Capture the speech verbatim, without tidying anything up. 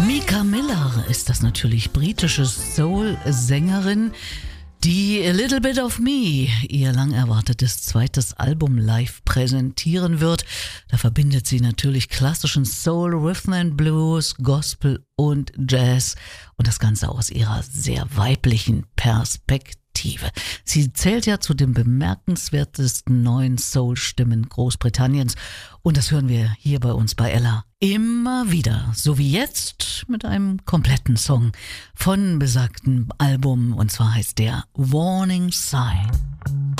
Mika Miller ist das natürlich, britische Soul-Sängerin, die A Little Bit of Me, ihr lang erwartetes zweites Album live präsentieren wird. Da verbindet sie natürlich klassischen Soul, Rhythm and Blues, Gospel und Jazz und das Ganze aus ihrer sehr weiblichen Perspektive. Sie zählt ja zu den bemerkenswertesten neuen Soul-Stimmen Großbritanniens und das hören wir hier bei uns bei Ella immer wieder, so wie jetzt mit einem kompletten Song von besagtem Album und zwar heißt der Warning Sign.